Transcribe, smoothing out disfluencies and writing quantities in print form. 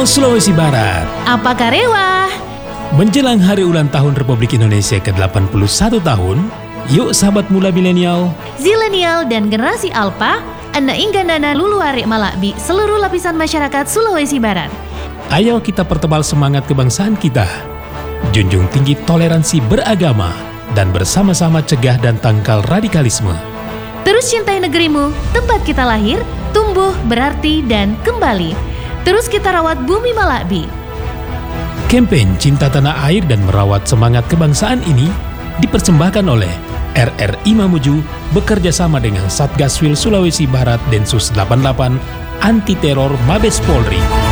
Sulawesi Barat. Apa karewa? Menjelang hari ulang tahun Republik Indonesia ke-81 tahun, yuk sahabat muda milenial, Zilenial dan generasi Alpha, anda inggandana luluare malakbi seluruh lapisan masyarakat Sulawesi Barat. ayo kita pertebal semangat kebangsaan kita. Junjung tinggi toleransi beragama dan bersama-sama cegah dan tangkal radikalisme. Terus cintai negerimu, tempat kita lahir, tumbuh, berarti, dan kembali. Terus kita rawat bumi Malakbi. Kampanye Cinta Tanah Air dan Merawat Semangat Kebangsaan ini dipersembahkan oleh RRI Mamuju bekerja sama dengan Satgas Wil Sulawesi Barat Densus 88 Anti Teror Mabes Polri.